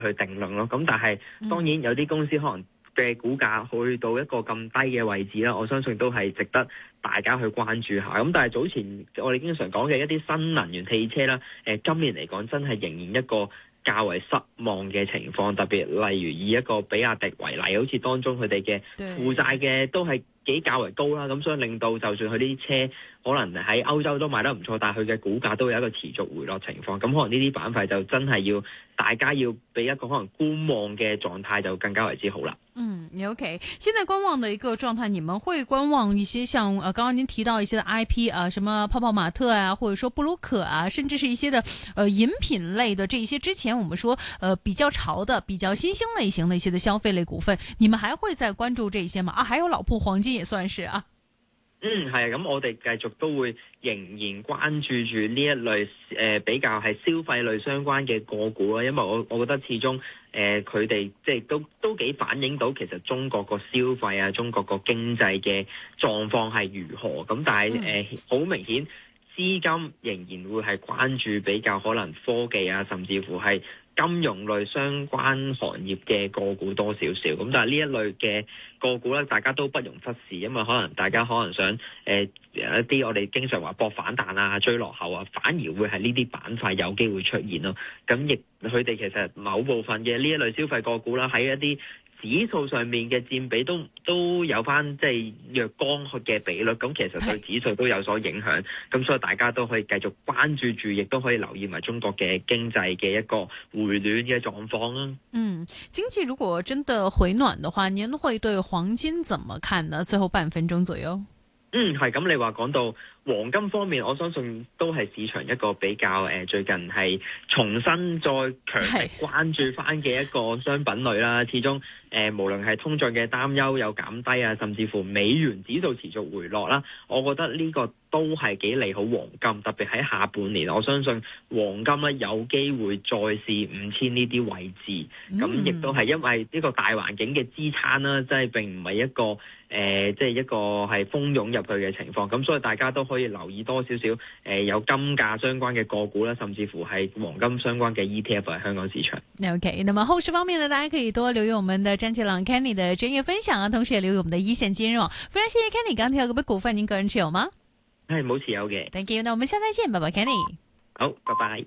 去定論咯。咁但係當然有啲公司可能嘅股價去到一個咁低嘅位置啦，我相信都係值得大家去關注下。咁但係早前我哋經常講嘅一啲新能源汽車啦，今年嚟講真係仍然一個較為失望嘅情況，特別例如以一個比亞迪為例，好似當中佢哋嘅負債嘅都係幾較為高啦，咁所以令到就算佢啲車可能喺歐洲都賣得唔錯，但係佢嘅股價都有一個持續回落情況，咁可能呢啲板塊就真係要大家要俾一個可能觀望嘅狀態就更加為之好啦。 OK， 現在觀望的一個狀態，你們會觀望一些像剛剛您提到一些的 IP 啊，什麼泡泡瑪特啊，或者說布魯可啊，甚至是一些的飲品類的這一些之前我們說比較潮的、比較新興類型的一些的消費類股份，你們還會再關注這些嗎？還有老鋪黃金也算是啊。 係啊，咁我哋繼續都會仍然關注住呢一類比較係消費類相關嘅個股啦，因為我覺得始終佢哋即係都幾反映到其實中國個消費啊、中國個經濟嘅狀況係如何，咁但係好明顯資金仍然會係關注比較可能科技啊，甚至乎係金融類相關行業嘅個股多少少，咁但係呢一類嘅個股咧，大家都不容忽視，因為可能大家可能想有一啲我哋經常話搏反彈啊、追落後啊，反而會係呢啲板塊有機會出現咯。咁亦佢哋其實某部分嘅呢一類消費個股啦，喺一啲指數上面嘅佔比都有翻即係若干嘅比率，咁其實對指數都有所影響，咁所以大家都可以繼續關注住，亦都可以留意埋中國嘅經濟嘅一個回暖嘅狀況啦。 經濟如果真的回暖的話，您會對黃金怎麼看呢？最後半分鐘左右。 係咁，你話講到黃金方面，我相信都係市場一個比較最近係重新再強力關注翻嘅一個商品類啦。始終無論係通脹嘅擔憂有減低啊，甚至乎美元指數持續回落啦，我覺得呢個都係幾利好黃金，特別喺下半年，我相信黃金咧有機會再試5000呢啲位置。咁亦都係因為呢個大環境嘅支撐啦，即係並唔係一個即係一個係蜂擁入去嘅情況。咁所以大家都可以留意多少少有金價相關嘅個股啦，甚至乎係黃金相關嘅 ETF 喺香港市場。 OK， 那麼後市方面呢，大家可以多留意我們的張傑朗 Kenny 的專業分享啊，同時也留意我們的一線金融。非常謝謝 Kenny，剛提到嗰筆股份，您個人持有嗎？ 係冇持有嘅。 Thank you， 那我們下次再見，拜拜 Kenny。 好，拜拜。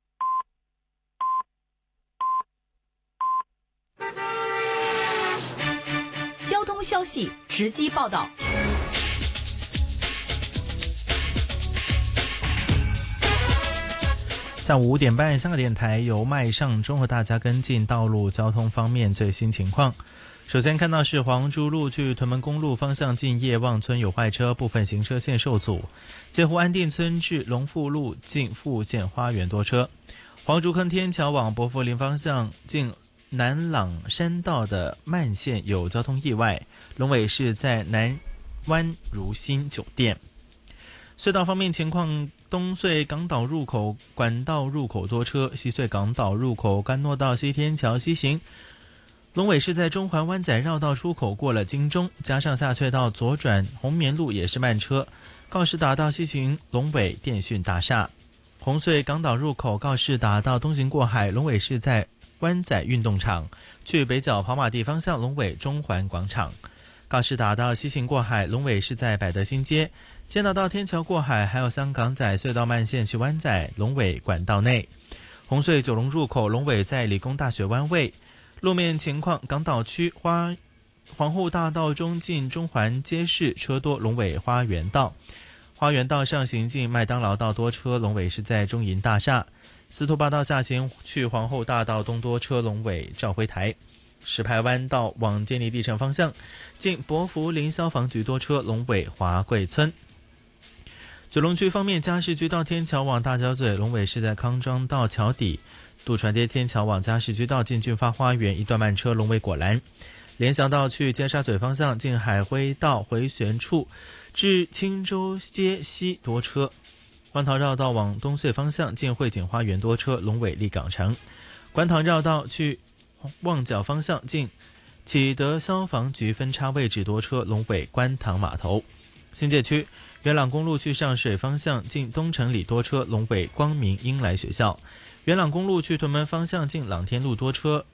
交通消息直擊報道。 下午5點半，香港電台由麥尚中和大家跟進道路交通方面最新情況。首先看到是黃竹路去屯門公路方向近葉望村有壞車，部分行車線受阻。介乎安定村至龍富路近富建花園多車。黃竹坑天橋往薄扶林方向近南朗山道的慢線有交通意外，龍尾是在南灣如新酒店。隧道方面情況，東隧港島入口管道入口多車，西隧港島入口干諾道西天橋西行，龍尾是在中環灣仔繞道出口過了金鐘，加上下隧道左轉紅棉路也是慢車，告士打道西行龍尾電訊大廈。紅隧港島入口告士打道東行過海，龍尾是在灣仔運動場，去北角跑馬地方向龍尾中環廣場。告士打道西行過海，龍尾是在百德新街。堅道到天橋過海，還有香港仔隧道慢線去灣仔，龍尾管道內。紅隧九龍入口，龍尾在理工大學灣位。路面情況，港島區皇后大道中近中環街市車多，龍尾花園道。花園道上行近麥當勞道多車，龍尾是在中銀大廈。司徒拔道下行去皇后大道東多車，龍尾召輝台。石排灣道往堅尼地城方向近薄扶林消防局多車，龍尾華貴村。九龍區方面，加士居道天橋往大角咀，龍尾是在康莊道橋底。渡船街天橋往加士居道近駿發花園一段慢車，龍尾果欄。聯翔道去尖沙咀方向近海輝道回旋處至青州街西多車。觀塘繞道往東隧方向近匯景花園多車，龍尾立港城。觀塘繞道去旺角方向近啟德消防局分叉位置多車，龍尾觀塘碼頭。新界區元朗公路去上水方向近東城里多車，龍尾光明英來學校。 元朗公路去屯门方向近朗天路多车，